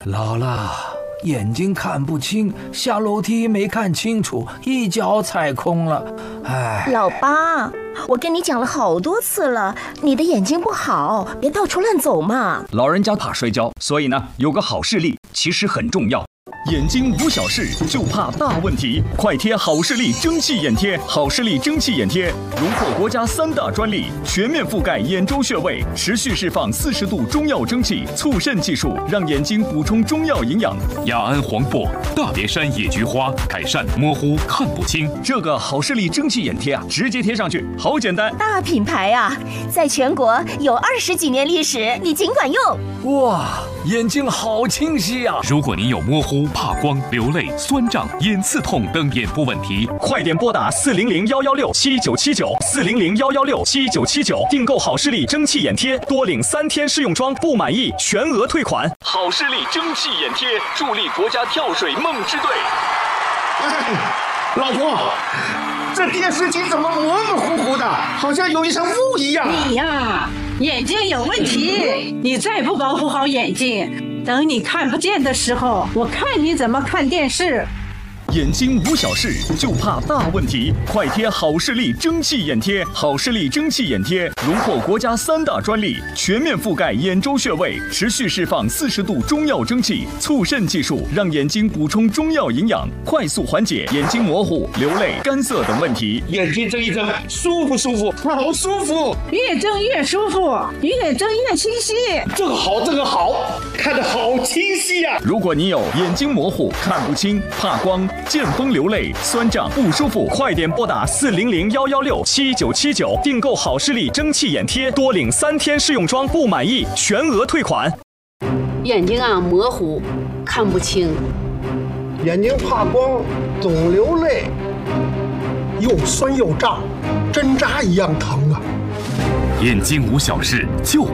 姥姥，眼睛看不清，下楼梯没看清楚，一脚踩空了。哎， 老八，我跟你讲了好多次了，你的眼睛不好，别到处乱走嘛。 老人家怕摔跤，所以呢，有个好视力其实很重要。眼睛无小事，就怕大问题。快贴好视力蒸汽眼贴，好视力蒸汽眼贴荣获国家3大专利，全面覆盖眼周穴位，持续释放40度中药蒸汽，促渗技术，让眼睛补充中药营养。 雅安黄柏、大别山野菊花，改善模糊看不清。 这个好视力蒸汽眼贴啊，直接贴上去，好简单。 大品牌啊，在全国有20几年历史，你尽管用。 哇，眼睛好清晰啊！ 如果您有模糊、怕光、流泪、酸胀、眼刺痛等眼部问题， 快点拨打400-116-7979，400-116-7979，订购好视力蒸汽眼贴，多领3天试用装，不满意全额退款。好视力蒸汽眼贴，助力国家跳水梦之队。 老婆，这电视机怎么模模糊糊的，好像有一层雾一样？ 你呀，眼睛有问题，你再不保护好眼睛，等你看不见的时候，我看你怎么看电视。 眼睛无小事，就怕大问题。快贴好视力蒸汽眼贴，好视力蒸汽眼贴荣获国家3大专利，全面覆盖眼周穴位，持续释放40度中药蒸汽，促渗技术，让眼睛补充中药营养，快速缓解眼睛模糊、流泪、干涩等问题。 眼睛睁一睁，舒服舒服，好舒服。 越睁越舒服，越睁越清晰。 这个好，这个好，看得好清晰呀！ 如果你有眼睛模糊、看不清、怕光、见风流泪、酸胀不舒服，快点拨打400-116-7979，订购好视力蒸汽眼贴，多领3天试用装，不满意全额退款。 眼睛啊模糊，看不清， 眼睛怕光，总流泪，又酸又胀，针扎一样疼啊！ 眼睛无小事就